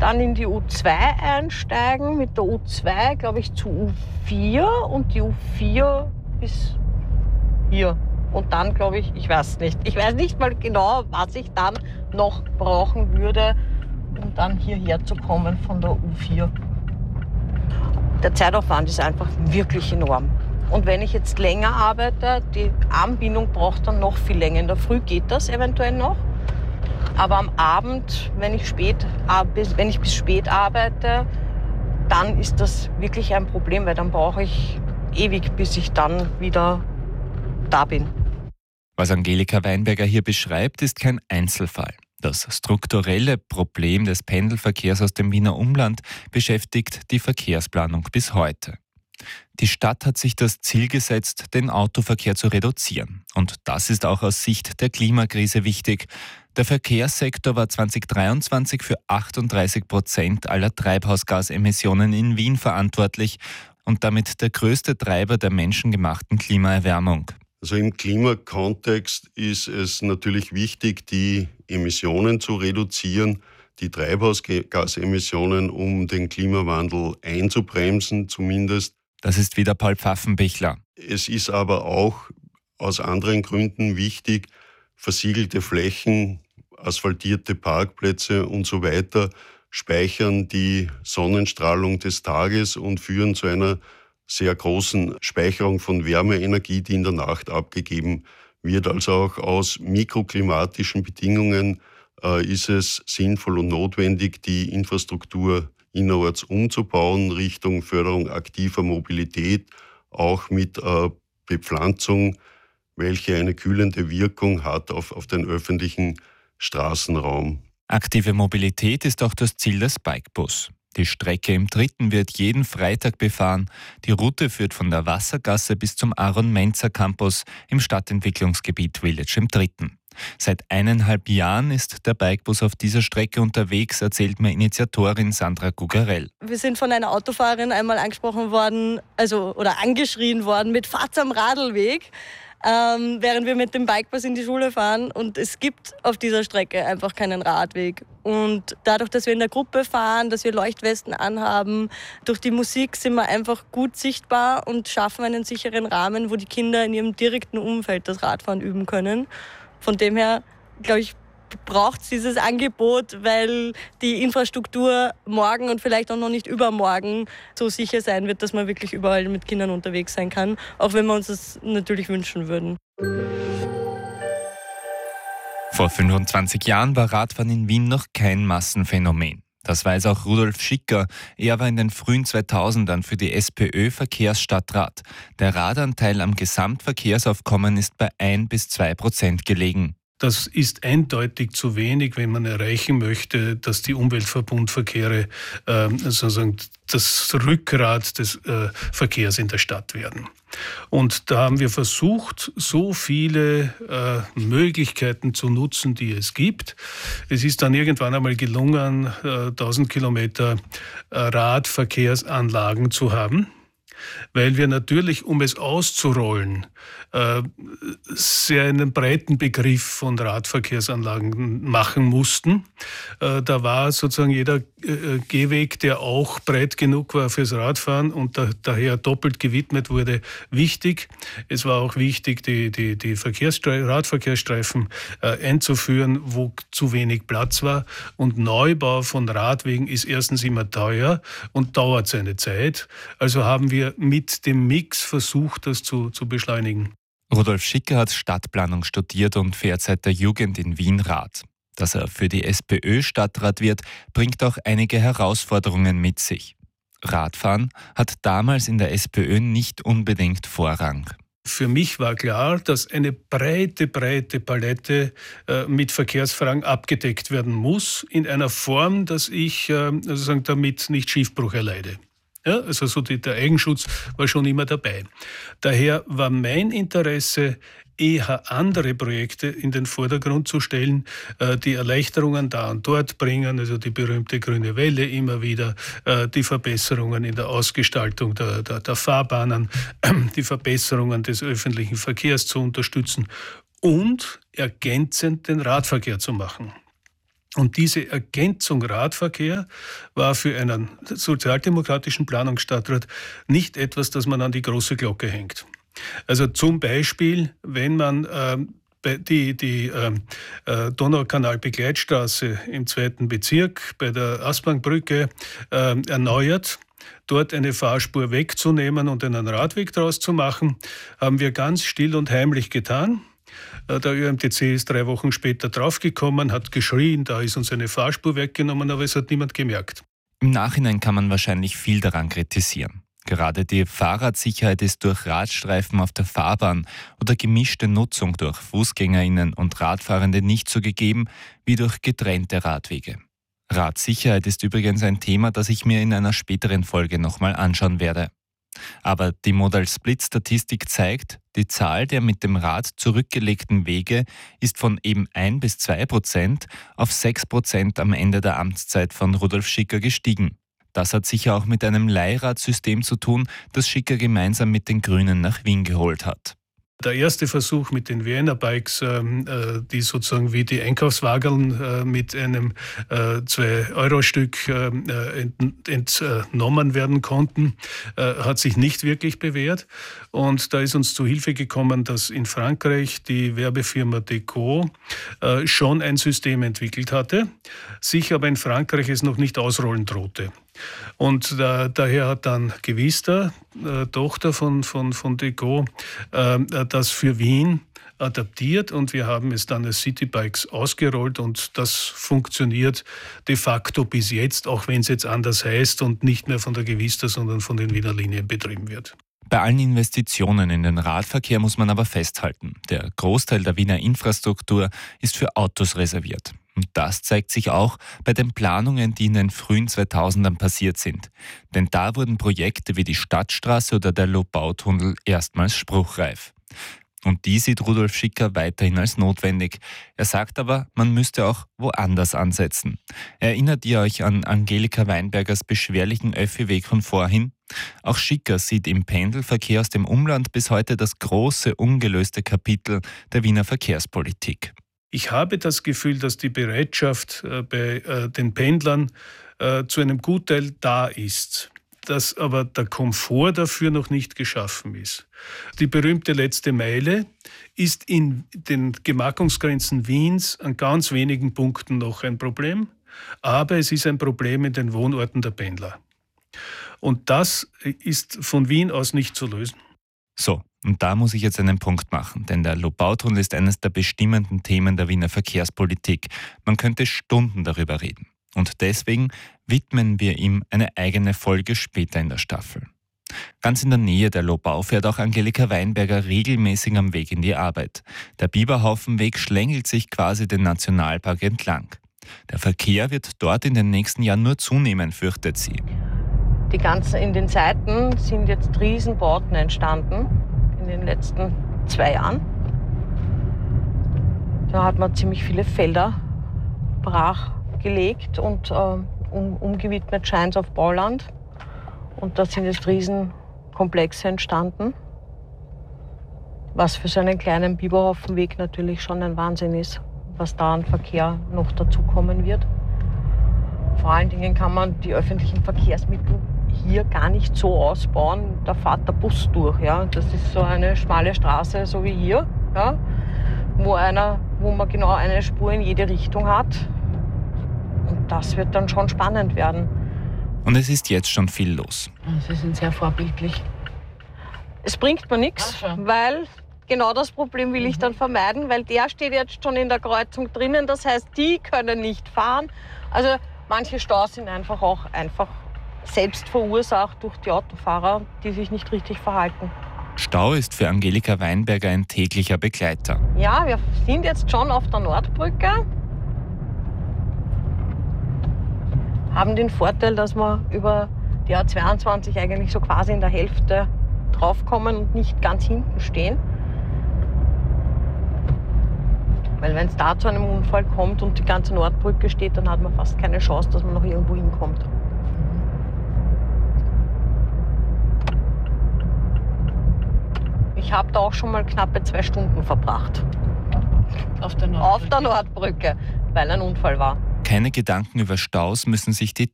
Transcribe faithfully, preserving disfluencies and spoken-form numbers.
dann in die U zwei einsteigen, mit der U zwei, glaube ich, zu U vier und die U vier bis hier. Und dann, glaube ich, ich weiß nicht, ich weiß nicht mal genau, was ich dann noch brauchen würde, um dann hierher zu kommen von der U vier. Der Zeitaufwand ist einfach wirklich enorm. Und wenn ich jetzt länger arbeite, die Anbindung braucht dann noch viel länger. In der Früh geht das eventuell noch. Aber am Abend, wenn ich, spät, wenn ich bis spät arbeite, dann ist das wirklich ein Problem, weil dann brauche ich ewig, bis ich dann wieder da bin. Was Angelika Weinberger hier beschreibt, ist kein Einzelfall. Das strukturelle Problem des Pendelverkehrs aus dem Wiener Umland beschäftigt die Verkehrsplanung bis heute. Die Stadt hat sich das Ziel gesetzt, den Autoverkehr zu reduzieren. Und das ist auch aus Sicht der Klimakrise wichtig. Der Verkehrssektor war zweitausenddreiundzwanzig für achtunddreißig Prozent aller Treibhausgasemissionen in Wien verantwortlich und damit der größte Treiber der menschengemachten Klimaerwärmung. Also im Klimakontext ist es natürlich wichtig, die Emissionen zu reduzieren, die Treibhausgasemissionen, um den Klimawandel einzubremsen zumindest. Das ist wieder Paul Pfaffenbichler. Es ist aber auch aus anderen Gründen wichtig, versiegelte Flächen, asphaltierte Parkplätze und so weiter speichern die Sonnenstrahlung des Tages und führen zu einer sehr großen Speicherung von Wärmeenergie, die in der Nacht abgegeben wird. Also auch aus mikroklimatischen Bedingungen äh, ist es sinnvoll und notwendig, die Infrastruktur innerorts umzubauen, Richtung Förderung aktiver Mobilität, auch mit äh, Bepflanzung, welche eine kühlende Wirkung hat auf, auf den öffentlichen Straßenraum. Aktive Mobilität ist auch das Ziel des Bikebus. Die Strecke im Dritten wird jeden Freitag befahren. Die Route führt von der Wassergasse bis zum Aaron-Menzer-Campus im Stadtentwicklungsgebiet Village im Dritten. Seit eineinhalb Jahren ist der Bikebus auf dieser Strecke unterwegs, erzählt mir Initiatorin Sandra Gugarell. Wir sind von einer Autofahrerin einmal angesprochen worden, also oder angeschrien worden mit Fahrt am Radlweg, ähm, während wir mit dem Bikebus in die Schule fahren. Und es gibt auf dieser Strecke einfach keinen Radweg. Und dadurch, dass wir in der Gruppe fahren, dass wir Leuchtwesten anhaben, durch die Musik sind wir einfach gut sichtbar und schaffen einen sicheren Rahmen, wo die Kinder in ihrem direkten Umfeld das Radfahren üben können. Von dem her, glaube ich, braucht es dieses Angebot, weil die Infrastruktur morgen und vielleicht auch noch nicht übermorgen so sicher sein wird, dass man wirklich überall mit Kindern unterwegs sein kann, auch wenn wir uns das natürlich wünschen würden. Vor fünfundzwanzig Jahren war Radfahren in Wien noch kein Massenphänomen. Das weiß auch Rudolf Schicker. Er war in den frühen zweitausendern für die SPÖ Verkehrsstadtrat. Der Radanteil am Gesamtverkehrsaufkommen ist bei ein bis zwei Prozent gelegen. Das ist eindeutig zu wenig, wenn man erreichen möchte, dass die Umweltverbundverkehre äh, sozusagen das Rückgrat des äh, Verkehrs in der Stadt werden. Und da haben wir versucht, so viele äh, Möglichkeiten zu nutzen, die es gibt. Es ist dann irgendwann einmal gelungen, äh, tausend Kilometer äh, Radverkehrsanlagen zu haben, weil wir natürlich, um es auszurollen, äh, sehr einen breiten Begriff von Radverkehrsanlagen machen mussten. Äh, da war sozusagen jeder äh, Gehweg, der auch breit genug war fürs Radfahren und da, daher doppelt gewidmet wurde, wichtig. Es war auch wichtig, die, die, die Verkehrsstreifen, Radverkehrsstreifen äh, einzuführen, wo zu wenig Platz war. Und Neubau von Radwegen ist erstens immer teuer und dauert seine Zeit. Also haben wir mit dem Mix versucht, das zu, zu beschleunigen. Rudolf Schicker hat Stadtplanung studiert und fährt seit der Jugend in Wien Rad. Dass er für die SPÖ Stadtrat wird, bringt auch einige Herausforderungen mit sich. Radfahren hat damals in der SPÖ nicht unbedingt Vorrang. Für mich war klar, dass eine breite, breite Palette äh, mit Verkehrsfragen abgedeckt werden muss, in einer Form, dass ich äh, sozusagen damit nicht Schiffbruch erleide. Ja, also so die, der Eigenschutz war schon immer dabei. Daher war mein Interesse, eher andere Projekte in den Vordergrund zu stellen, äh, die Erleichterungen da und dort bringen, also die berühmte grüne Welle immer wieder, äh, die Verbesserungen in der Ausgestaltung der, der, der Fahrbahnen, äh, die Verbesserungen des öffentlichen Verkehrs zu unterstützen und ergänzend den Radverkehr zu machen. Und diese Ergänzung Radverkehr war für einen sozialdemokratischen Planungsstadtrat nicht etwas, das man an die große Glocke hängt. Also zum Beispiel, wenn man ähm, die, die äh, Donaukanal-Begleitstraße im zweiten Bezirk bei der Aspangbrücke äh, erneuert, dort eine Fahrspur wegzunehmen und einen Radweg daraus zu machen, haben wir ganz still und heimlich getan. Der Ö M T C ist drei Wochen später draufgekommen, hat geschrien, da ist uns eine Fahrspur weggenommen, aber es hat niemand gemerkt. Im Nachhinein kann man wahrscheinlich viel daran kritisieren. Gerade die Fahrradsicherheit ist durch Radstreifen auf der Fahrbahn oder gemischte Nutzung durch FußgängerInnen und Radfahrende nicht so gegeben wie durch getrennte Radwege. Radsicherheit ist übrigens ein Thema, das ich mir in einer späteren Folge nochmal anschauen werde. Aber die Modal-Split-Statistik zeigt, die Zahl der mit dem Rad zurückgelegten Wege ist von eben ein bis zwei Prozent auf sechs Prozent am Ende der Amtszeit von Rudolf Schicker gestiegen. Das hat sicher auch mit einem Leihradsystem zu tun, das Schicker gemeinsam mit den Grünen nach Wien geholt hat. Der erste Versuch mit den Vienna Bikes, die sozusagen wie die Einkaufswageln mit einem zwei Euro Stück entnommen werden konnten, hat sich nicht wirklich bewährt. Und da ist uns zu Hilfe gekommen, dass in Frankreich die Werbefirma Deco schon ein System entwickelt hatte, sich aber in Frankreich es noch nicht ausrollen drohte. Und da, daher hat dann Gewista, äh, Tochter von, von, von Deco, äh, das für Wien adaptiert und wir haben es dann als Citybikes ausgerollt und das funktioniert de facto bis jetzt, auch wenn es jetzt anders heißt und nicht mehr von der Gewista, sondern von den Wiener Linien betrieben wird. Bei allen Investitionen in den Radverkehr muss man aber festhalten, der Großteil der Wiener Infrastruktur ist für Autos reserviert. Und das zeigt sich auch bei den Planungen, die in den frühen zweitausendern passiert sind. Denn da wurden Projekte wie die Stadtstraße oder der Lobautunnel erstmals spruchreif. Und die sieht Rudolf Schicker weiterhin als notwendig. Er sagt aber, man müsste auch woanders ansetzen. Erinnert ihr euch an Angelika Weinbergers beschwerlichen Öffi-Weg von vorhin? Auch Schicker sieht im Pendelverkehr aus dem Umland bis heute das große, ungelöste Kapitel der Wiener Verkehrspolitik. Ich habe das Gefühl, dass die Bereitschaft äh, bei äh, den Pendlern äh, zu einem Gutteil da ist, dass aber der Komfort dafür noch nicht geschaffen ist. Die berühmte letzte Meile ist in den Gemarkungsgrenzen Wiens an ganz wenigen Punkten noch ein Problem, aber es ist ein Problem in den Wohnorten der Pendler. Und das ist von Wien aus nicht zu lösen. So, und da muss ich jetzt einen Punkt machen, denn der Lobautunnel ist eines der bestimmenden Themen der Wiener Verkehrspolitik. Man könnte Stunden darüber reden. Und deswegen widmen wir ihm eine eigene Folge später in der Staffel. Ganz in der Nähe der Lobau fährt auch Angelika Weinberger regelmäßig am Weg in die Arbeit. Der Biberhaufenweg schlängelt sich quasi den Nationalpark entlang. Der Verkehr wird dort in den nächsten Jahren nur zunehmen, fürchtet sie. Die ganzen, in den Seiten sind jetzt Riesenbauten entstanden in den letzten zwei Jahren. Da hat man ziemlich viele Felder brachgelegt und äh, um, umgewidmet scheint auf Bauland. Und da sind jetzt Riesenkomplexe entstanden, was für so einen kleinen Biberhaufenweg natürlich schon ein Wahnsinn ist, was da an Verkehr noch dazukommen wird. Vor allen Dingen kann man die öffentlichen Verkehrsmittel hier gar nicht so ausbauen, da fährt der Bus durch. Ja. Das ist so eine schmale Straße, so wie hier, ja, wo, einer, wo man genau eine Spur in jede Richtung hat. Und das wird dann schon spannend werden. Und es ist jetzt schon viel los. Sie sind sehr vorbildlich. Es bringt mir nichts, weil genau das Problem will ich dann vermeiden, weil der steht jetzt schon in der Kreuzung drinnen. Das heißt, die können nicht fahren. Also manche Staus sind einfach auch einfach selbst verursacht durch die Autofahrer, die sich nicht richtig verhalten. Stau ist für Angelika Weinberger ein täglicher Begleiter. Ja, wir sind jetzt schon auf der Nordbrücke. Haben den Vorteil, dass wir über die A zweiundzwanzig eigentlich so quasi in der Hälfte draufkommen und nicht ganz hinten stehen. Weil wenn es da zu einem Unfall kommt und die ganze Nordbrücke steht, dann hat man fast keine Chance, dass man noch irgendwo hinkommt. Ich habe da auch schon mal knappe zwei Stunden verbracht. Auf der Nordbrücke? Auf der Nordbrücke, weil ein Unfall war. Keine Gedanken über Staus müssen sich die